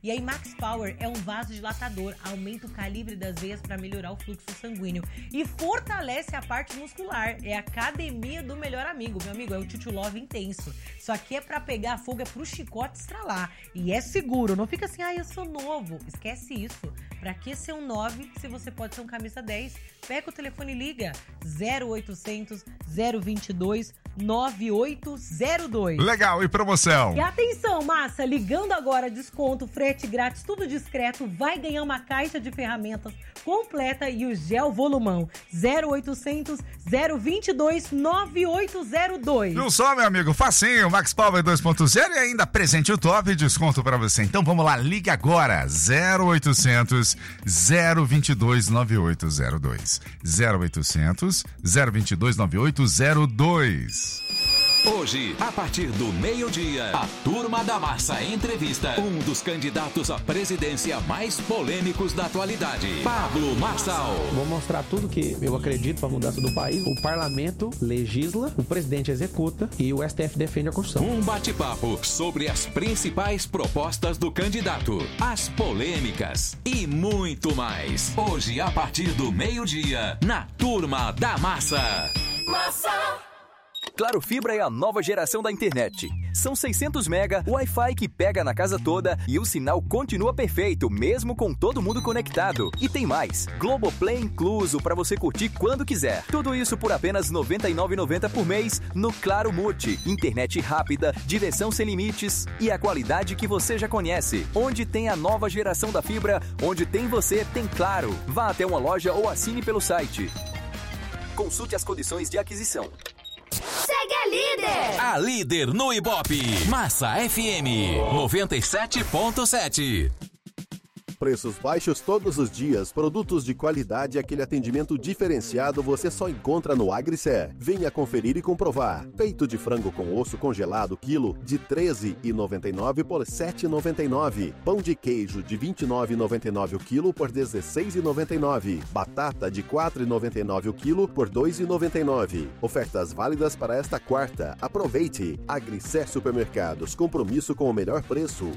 E aí Max Power é um vasodilatador, aumenta o calibre das veias para melhorar o fluxo sanguíneo e fortalece a parte muscular. É a academia do melhor amigo. Meu amigo, é o Tio Love intenso. Isso aqui é pra pegar fogo, é pro chicote estralar. E é seguro, não fica assim, eu sou novo. Esquece isso. Pra que ser um 9 se você pode ser um camisa 10? Pega o telefone e liga. 0800 022 9802. Legal, e promoção? E atenção, massa, ligando agora, desconto, frete grátis, tudo discreto, vai ganhar uma caixa de ferramentas completa e o gel volumão. 0800 022 9802. Viu só, meu amigo? Facinho, Max Power 2.0 e ainda presente o top e desconto pra você. Então vamos lá, liga agora. 0800 022 9802. 0800 022 9802. Hoje, a partir do meio-dia, a Turma da Massa entrevista um dos candidatos à presidência mais polêmicos da atualidade, Pablo Marçal. Vou mostrar tudo que eu acredito para a mudança do país. O parlamento legisla, o presidente executa e o STF defende a Constituição. Um bate-papo sobre as principais propostas do candidato, as polêmicas e muito mais. Hoje, a partir do meio-dia, na Turma da Massa. Massa! Claro Fibra é a nova geração da internet. São 600 mega, Wi-Fi que pega na casa toda e o sinal continua perfeito, mesmo com todo mundo conectado. E tem mais, Globoplay incluso para você curtir quando quiser. Tudo isso por apenas R$ 99,90 por mês no Claro Multi. Internet rápida, diversão sem limites e a qualidade que você já conhece. Onde tem a nova geração da fibra, onde tem você, tem Claro. Vá até uma loja ou assine pelo site. Consulte as condições de aquisição. Segue a líder! A líder no Ibope. Massa FM 97.7. Preços baixos todos os dias, produtos de qualidade e aquele atendimento diferenciado você só encontra no Agricer. Venha conferir e comprovar. Peito de frango com osso congelado quilo de R$ 13,99 por R$ 7,99. Pão de queijo de R$ 29,99 o quilo por R$ 16,99. Batata de R$ 4,99 o quilo por R$ 2,99. Ofertas válidas para esta quarta. Aproveite! Agricer Supermercados. Compromisso com o melhor preço.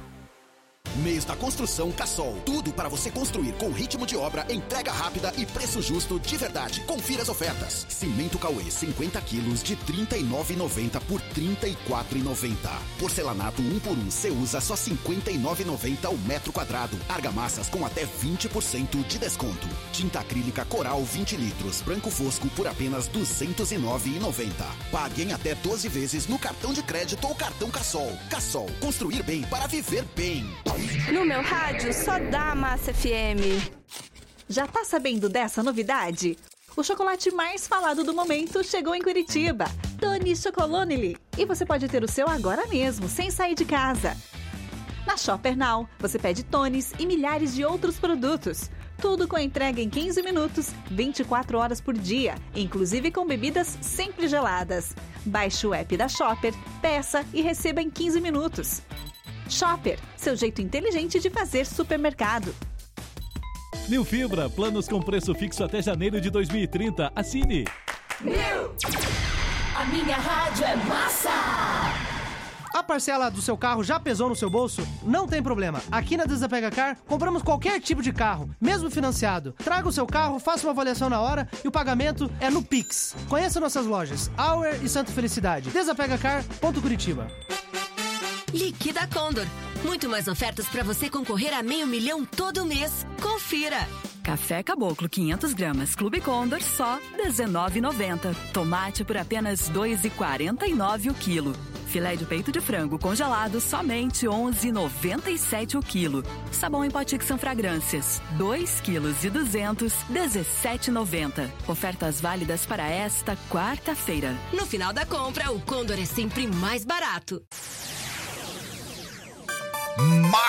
Mês da Construção Cassol. Tudo para você construir com ritmo de obra, entrega rápida e preço justo de verdade. Confira as ofertas. Cimento Cauê 50 quilos de R$ 39,90 por R$ 34,90. Porcelanato 1 por 1 Ceusa só R$ 59,90 o metro quadrado. Argamassas com até 20% de desconto. Tinta acrílica Coral 20 litros, branco fosco por apenas R$ 209,90. Pague em até 12 vezes no cartão de crédito ou cartão Cassol. Cassol, construir bem para viver bem. No meu rádio só dá Massa FM. Já tá sabendo dessa novidade? O chocolate mais falado do momento chegou em Curitiba. Tony Chocolonely. E você pode ter o seu agora mesmo, sem sair de casa. Na Shopper Now, você pede Tonis e milhares de outros produtos. Tudo com entrega em 15 minutos, 24 horas por dia, inclusive com bebidas sempre geladas. Baixe o app da Shopper, peça e receba em 15 minutos. Shopper, seu jeito inteligente de fazer supermercado. New Fibra, planos com preço fixo até janeiro de 2030. Assine. A minha rádio é massa! A parcela do seu carro já pesou no seu bolso? Não tem problema. Aqui na Desapega Car, compramos qualquer tipo de carro, mesmo financiado. Traga o seu carro, faça uma avaliação na hora e o pagamento é no Pix. Conheça nossas lojas, Auer e Santa Felicidade. Desapegacar.Curitiba. Liquida Condor. Muito mais ofertas para você concorrer a R$500 000 todo mês. Confira. Café Caboclo 500 gramas Clube Condor só R$19,90. Tomate por apenas R$2,49 o quilo. Filé de peito de frango congelado somente R$11,97 o quilo. Sabão em Potic São Fragrâncias 2,2 kg R$17,90. Ofertas válidas para esta quarta-feira. No final da compra, o Condor é sempre mais barato.